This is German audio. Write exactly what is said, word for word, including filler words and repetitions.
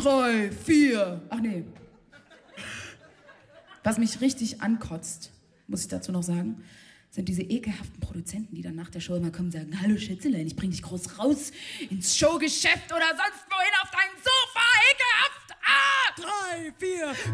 drei, vier. Ach nee. Was mich richtig ankotzt, muss ich dazu noch sagen, sind diese ekelhaften Produzenten, die dann nach der Show immer kommen und sagen, hallo Schätzelein, ich bring dich groß raus ins Showgeschäft oder sonst wohin auf dein Sofa, ekelhaft! Ah! Drei, vier,